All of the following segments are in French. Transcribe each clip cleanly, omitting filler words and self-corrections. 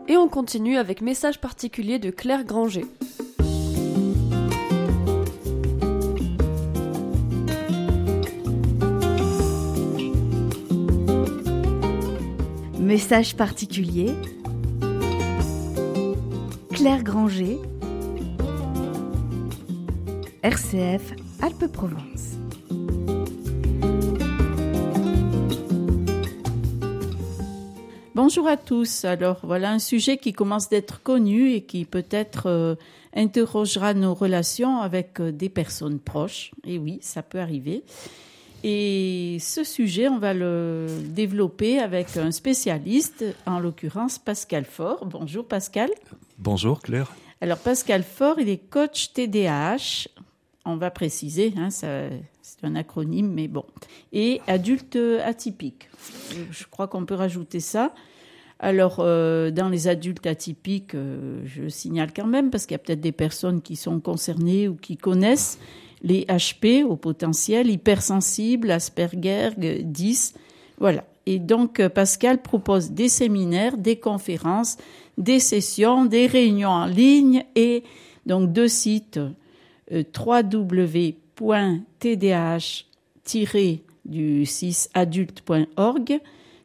Et on continue avec message particulier de Claire Granger. Message particulier, Claire Granger, RCF Alpes-Provence. Bonjour à tous. Alors voilà un sujet qui commence d'être connu et qui peut-être interrogera nos relations avec des personnes proches. Et oui, ça peut arriver. Et ce sujet, on va le développer avec un spécialiste, en l'occurrence Pascal Faure. Bonjour Pascal. Bonjour Claire. Alors Pascal Faure, il est coach TDAH. On va préciser, c'est un acronyme, mais bon. Et adulte atypique. Je crois qu'on peut rajouter ça. Alors, dans les adultes atypiques, je signale quand même, parce qu'il y a peut-être des personnes qui sont concernées ou qui connaissent les HP au potentiel, hypersensibles, Asperger, 10, voilà. Et donc, Pascal propose des séminaires, des conférences, des sessions, des réunions en ligne et donc deux sites, www.tdh-adulte.org,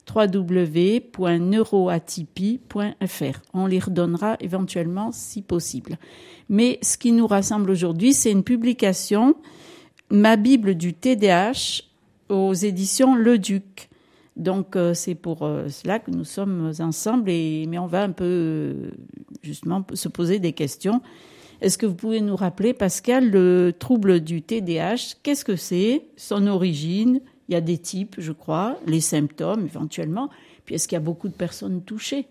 www.neuroatypie.fr. On les redonnera éventuellement si possible. Mais ce qui nous rassemble aujourd'hui, c'est une publication, Ma Bible du TDAH, aux éditions Le Duc. Donc, c'est pour cela que nous sommes ensemble, mais on va un peu, justement, se poser des questions. Est-ce que vous pouvez nous rappeler, Pascal, le trouble du TDAH, qu'est-ce que c'est, son origine? Il y a des types, je crois, les symptômes éventuellement. Puis est-ce qu'il y a beaucoup de personnes touchées?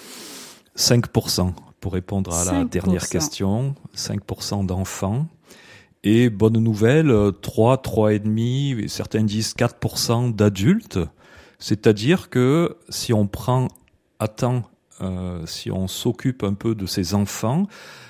5%, pour répondre à la dernière question. 5% d'enfants. Et bonne nouvelle, 3,5%, certains disent 4% d'adultes. C'est-à-dire que si on prend à temps, si on s'occupe un peu de ces enfants,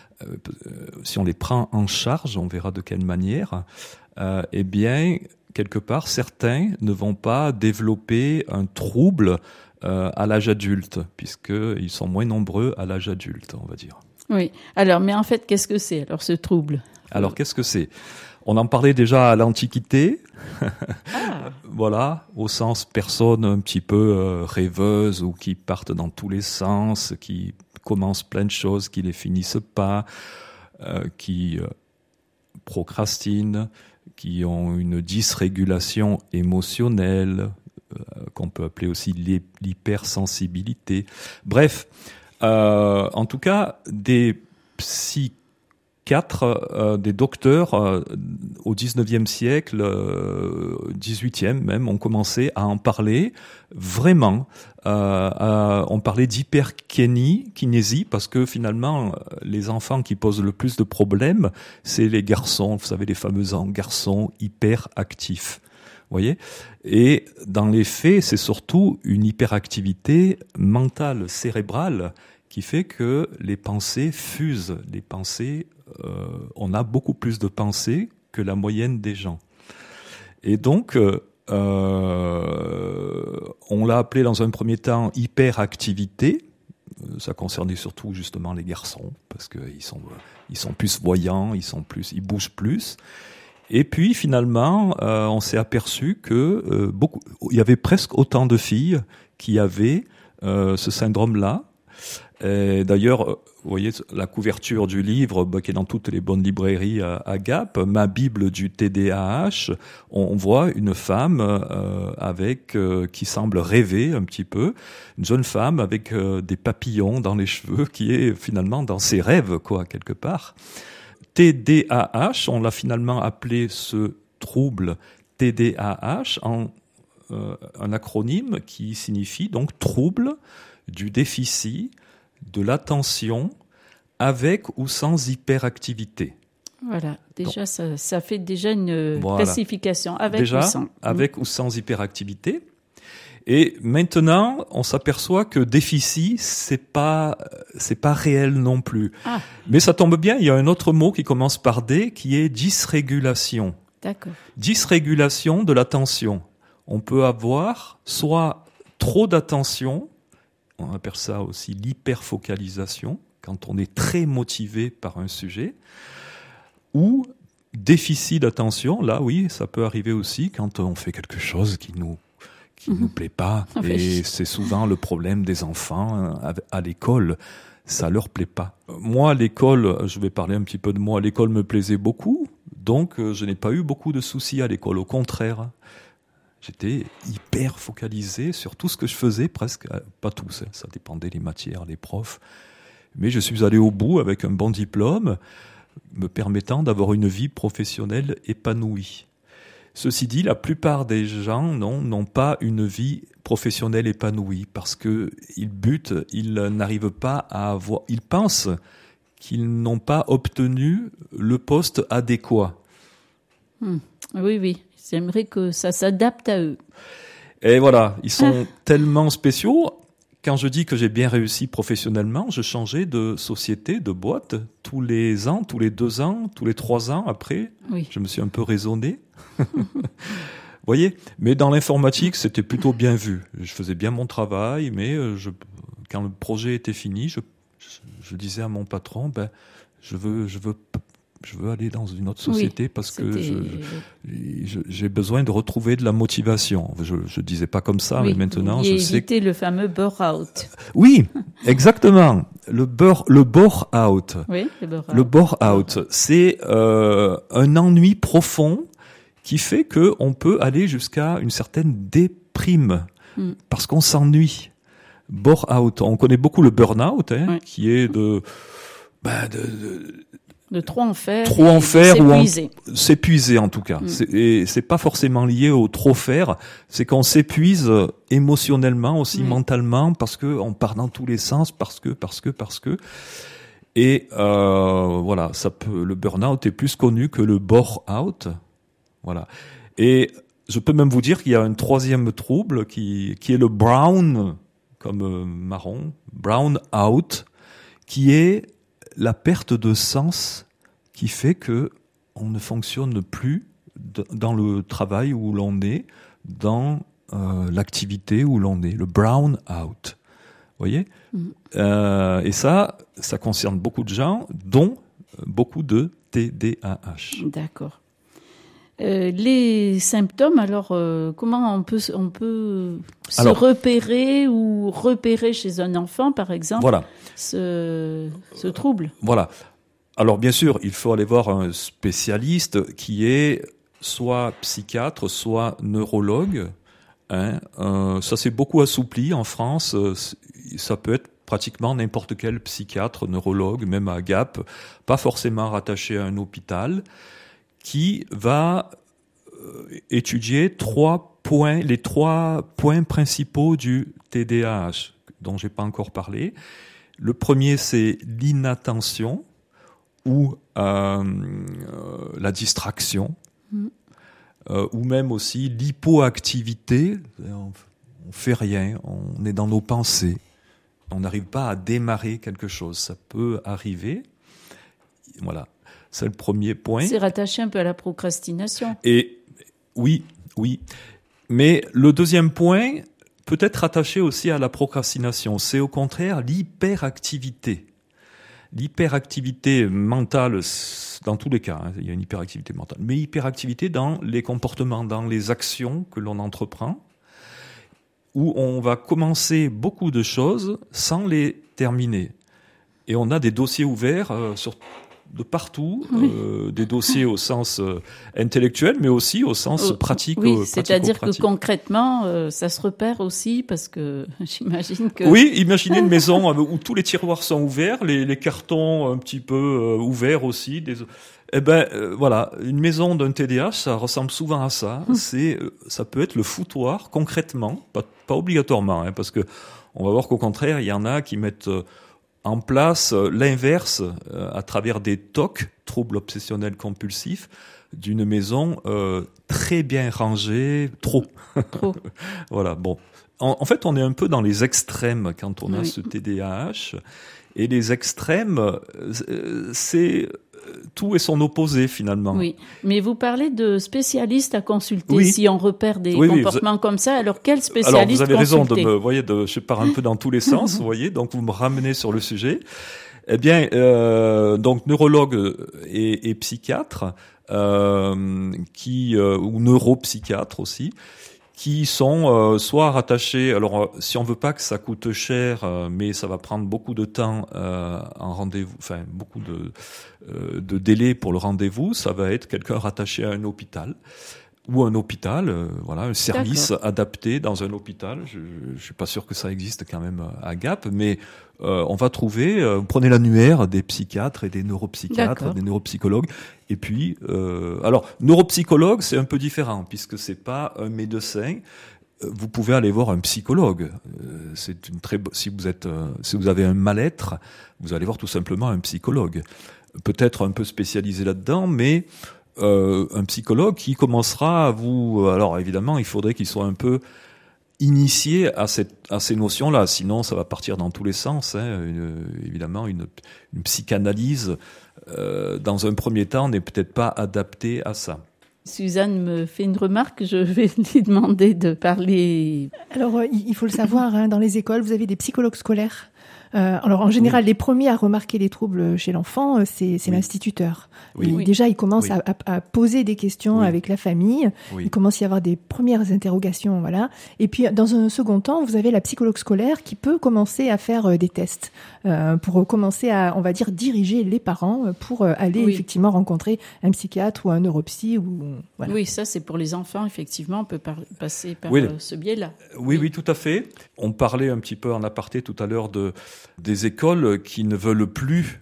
si on les prend en charge, on verra de quelle manière, eh bien, quelque part, certains ne vont pas développer un trouble à l'âge adulte, puisqu'ils sont moins nombreux à l'âge adulte, on va dire. Oui. Alors, mais en fait, qu'est-ce que c'est, alors, ce trouble? Alors, qu'est-ce que c'est? On en parlait déjà à l'Antiquité. Ah. Voilà, au sens personne un petit peu rêveuse ou qui partent dans tous les sens, qui commencent plein de choses, qui les finissent pas, qui procrastinent, qui ont une dysrégulation émotionnelle, qu'on peut appeler aussi l'hypersensibilité. Bref, en tout cas, des psychiatres, des docteurs au 19e siècle, 18e même, ont commencé à en parler vraiment. On parlait d'hyperkinésie parce que finalement, les enfants qui posent le plus de problèmes, c'est les garçons, vous savez, les fameux garçons hyperactifs. Vous voyez ? Et dans les faits, c'est surtout une hyperactivité mentale, cérébrale, qui fait que les pensées fusent. Les pensées, on a beaucoup plus de pensées que la moyenne des gens. Et donc, on l'a appelé dans un premier temps hyperactivité. Ça concernait surtout justement les garçons, parce qu'ils sont plus voyants, ils bougent plus. Et puis finalement, on s'est aperçu que il y avait presque autant de filles qui avaient ce syndrome-là. Et d'ailleurs, vous voyez la couverture du livre qui est dans toutes les bonnes librairies à Gap, Ma Bible du TDAH. On voit une femme qui semble rêver un petit peu, une jeune femme avec des papillons dans les cheveux, qui est finalement dans ses rêves, quoi, quelque part. TDAH, on l'a finalement appelé ce trouble TDAH en un acronyme qui signifie donc trouble du déficit de l'attention avec ou sans hyperactivité. Voilà, déjà donc, ça fait déjà une classification avec ou sans. Avec ou sans hyperactivité. Et maintenant, on s'aperçoit que déficit, c'est pas réel non plus. Ah. Mais ça tombe bien, il y a un autre mot qui commence par D, qui est dysrégulation. D'accord. Dysrégulation de l'attention. On peut avoir soit trop d'attention on appelle ça aussi l'hyperfocalisation, quand on est très motivé par un sujet, ou déficit d'attention, là oui, ça peut arriver aussi quand on fait quelque chose qui nous plaît pas. Et c'est souvent le problème des enfants à l'école. Ça leur plaît pas. Moi, à l'école, je vais parler un petit peu de moi, l'école me plaisait beaucoup, donc je n'ai pas eu beaucoup de soucis à l'école. Au contraire, j'étais hyper focalisé sur tout ce que je faisais, presque, pas tous, hein, ça dépendait des matières, des profs. Mais je suis allé au bout avec un bon diplôme, me permettant d'avoir une vie professionnelle épanouie. Ceci dit, la plupart des gens n'ont pas une vie professionnelle épanouie parce que ils n'arrivent pas à avoir, ils pensent qu'ils n'ont pas obtenu le poste adéquat. Oui. J'aimerais que ça s'adapte à eux. Et voilà, ils sont tellement spéciaux. Quand je dis que j'ai bien réussi professionnellement, je changeais de société, de boîte, tous les ans, tous les 2 ans, tous les 3 ans après. Oui. Je me suis un peu raisonné. Voyez, mais dans l'informatique, c'était plutôt bien vu. Je faisais bien mon travail, mais quand le projet était fini, je disais à mon patron, je veux aller dans une autre société parce que j'ai besoin de retrouver de la motivation. Je disais pas comme ça, mais maintenant je sais. Éviter le fameux bore-out. Oui, exactement. Le bore-out. Oui, le bore-out. Le bore-out, c'est un ennui profond qui fait que on peut aller jusqu'à une certaine déprime parce qu'on s'ennuie. Bore-out. On connaît beaucoup le burn-out, qui est de trop en faire ou s'épuiser en tout cas. Et c'est pas forcément lié au trop faire, c'est qu'on s'épuise émotionnellement aussi, mentalement, parce que on part dans tous les sens, parce que. Et voilà, le burn-out est plus connu que le bore-out. Voilà. Et je peux même vous dire qu'il y a un troisième trouble qui est le brown, comme marron, brown out, qui est la perte de sens qui fait que on ne fonctionne plus dans le travail où l'on est, dans l'activité où l'on est, le brown out. Vous voyez ? Et ça concerne beaucoup de gens, dont beaucoup de TDAH. D'accord. Les symptômes, alors, comment on peut se repérer ou repérer chez un enfant, par exemple, ce trouble? Voilà. Alors, bien sûr, il faut aller voir un spécialiste qui est soit psychiatre, soit neurologue. Ça s'est beaucoup assoupli en France. Ça peut être pratiquement n'importe quel psychiatre, neurologue, même à Gap, pas forcément rattaché à un hôpital, qui va étudier les 3 points principaux du TDAH, dont j'ai pas encore parlé. Le premier, c'est l'inattention ou la distraction, ou même aussi l'hypoactivité. On fait rien, on est dans nos pensées, on n'arrive pas à démarrer quelque chose. Ça peut arriver. Voilà. C'est le premier point. C'est rattaché un peu à la procrastination. Et oui. Mais le deuxième point peut être rattaché aussi à la procrastination. C'est au contraire l'hyperactivité. L'hyperactivité mentale, dans tous les cas, il y a une hyperactivité mentale, mais hyperactivité dans les comportements, dans les actions que l'on entreprend, où on va commencer beaucoup de choses sans les terminer. Et on a des dossiers ouverts de partout, des dossiers au sens intellectuel, mais aussi au sens pratique. Oui, c'est-à-dire que concrètement, ça se repère aussi, parce que j'imagine que... Oui, imaginez une maison où tous les tiroirs sont ouverts, les cartons un petit peu ouverts aussi. Voilà, une maison d'un TDAH, ça ressemble souvent à ça. Ça peut être le foutoir, concrètement, pas obligatoirement, parce que on va voir qu'au contraire, il y en a qui mettent en place l'inverse à travers des TOC, troubles obsessionnels compulsifs, d'une maison très bien rangée, trop. Voilà, bon, En fait, on est un peu dans les extrêmes quand on a Oui. ce TDAH. Et les extrêmes, c'est tout et son opposé finalement. Oui, mais vous parlez de spécialistes à consulter Oui. si on repère des Oui, oui, comportements comme ça. Alors, quel Alors, spécialiste vous avez raison consulter je pars un peu dans tous les sens, vous voyez, donc vous me ramenez sur le sujet. Eh bien, donc neurologue et psychiatre, ou neuropsychiatre aussi, qui sont soit rattachés. Alors, si on veut pas que ça coûte cher, mais ça va prendre beaucoup de temps en rendez-vous, enfin beaucoup de délai pour le rendez-vous, ça va être quelqu'un rattaché à un hôpital. Ou un hôpital, voilà, un service adapté dans un hôpital. Je suis pas sûr que ça existe quand même à Gap, mais on va trouver. Vous prenez l'annuaire des psychiatres et des neuropsychiatres, D'accord. des neuropsychologues. Et puis, alors, neuropsychologue, c'est un peu différent puisque c'est pas un médecin. Vous pouvez aller voir un psychologue. C'est une si vous avez un mal-être, vous allez voir tout simplement un psychologue. Peut-être un peu spécialisé là-dedans, mais un psychologue qui commencera à vous... Alors évidemment, il faudrait qu'il soit un peu initié à ces notions-là, sinon ça va partir dans tous les sens. Évidemment, une psychanalyse, dans un premier temps, n'est peut-être pas adaptée à ça. Suzanne me fait une remarque, je vais lui demander de parler. Alors, il faut le savoir, hein, dans les écoles, vous avez des psychologues scolaires. Alors, en général, les premiers à remarquer les troubles chez l'enfant, c'est l'instituteur. Oui. Et Oui. déjà, il commence Oui. à poser des questions Oui. avec la famille. Oui. Il commence à y avoir des premières interrogations, voilà. Et puis, dans un second temps, vous avez la psychologue scolaire qui peut commencer à faire des tests pour commencer à, on va dire, diriger les parents pour aller Oui. effectivement rencontrer un psychiatre ou un neuropsy ou voilà. Oui, ça c'est pour les enfants, effectivement, on peut passer par Oui. ce biais-là. Oui, tout à fait. On parlait un petit peu en aparté tout à l'heure des écoles qui ne veulent plus,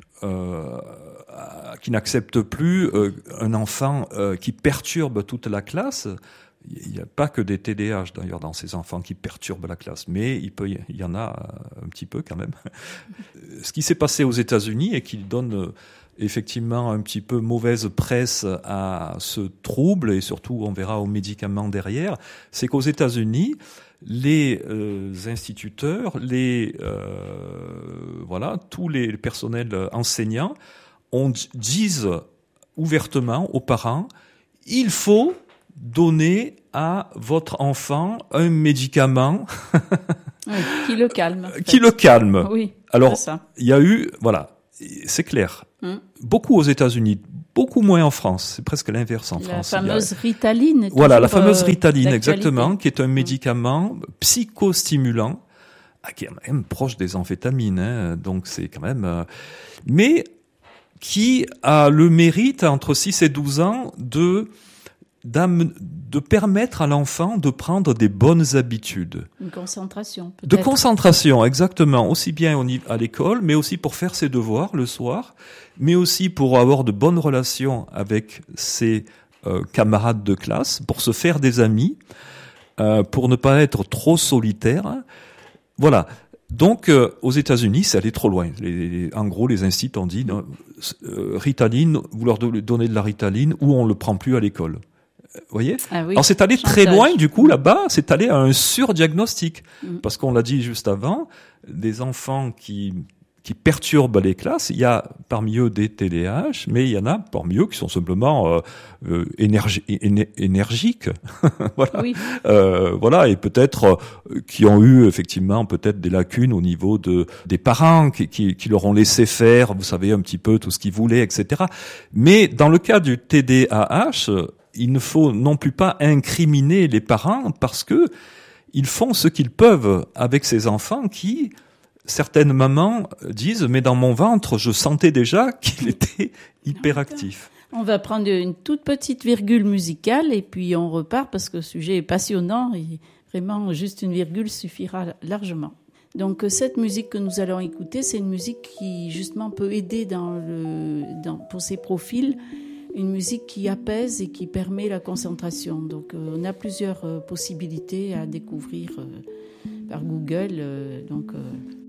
qui n'acceptent plus un enfant qui perturbe toute la classe. Il n'y a pas que des TDAH d'ailleurs dans ces enfants qui perturbent la classe, mais il y en a un petit peu quand même. Ce qui s'est passé aux États-Unis et qui donne effectivement un petit peu mauvaise presse à ce trouble et surtout on verra aux médicaments derrière, c'est qu'aux États-Unis, les instituteurs, tous les personnels enseignants disent ouvertement aux parents, il faut donner à votre enfant un médicament Oui, qui le calme. en fait. qui le calme. Oui, Alors, c'est ça. il y a eu, voilà, c'est clair. Beaucoup aux États-Unis, beaucoup moins en France. C'est presque l'inverse en La France. fameuse Ritaline. est Voilà, la toujours, fameuse Ritaline, d'actualité. exactement, qui est un médicament psychostimulant, qui est même proche des amphétamines, hein, donc c'est quand même... mais qui a le mérite, entre 6 et 12 ans, de permettre à l'enfant de prendre des bonnes habitudes. Une concentration, De peut-être. concentration, exactement, aussi bien à l'école, mais aussi pour faire ses devoirs le soir, mais aussi pour avoir de bonnes relations avec ses camarades de classe, pour se faire des amis, pour ne pas être trop solitaire. Voilà. Donc, aux États-Unis, c'est allé trop loin. En gros, les instituts ont dit, Ritaline, vous leur donnez de la Ritaline ou on le prend plus à l'école. Vous voyez? Ah oui, Alors c'est allé très chantage. loin, du coup, là-bas, c'est allé à un surdiagnostic. Parce qu'on l'a dit juste avant, des enfants qui perturbent les classes, il y a parmi eux des TDAH, mais il y en a parmi eux qui sont simplement énergiques. Voilà. Oui. Voilà, et peut-être qui ont eu effectivement peut-être des lacunes au niveau des parents qui leur ont laissé faire, vous savez, un petit peu tout ce qu'ils voulaient, etc. Mais dans le cas du TDAH, il ne faut non plus pas incriminer les parents parce que ils font ce qu'ils peuvent avec ces enfants qui, certaines mamans disent, mais dans mon ventre, je sentais déjà qu'il était hyperactif. On va prendre une toute petite virgule musicale et puis on repart parce que le sujet est passionnant et vraiment juste une virgule suffira largement. Donc cette musique que nous allons écouter, c'est une musique qui justement peut aider pour ces profils, une musique qui apaise et qui permet la concentration. Donc on a plusieurs possibilités à découvrir par Google.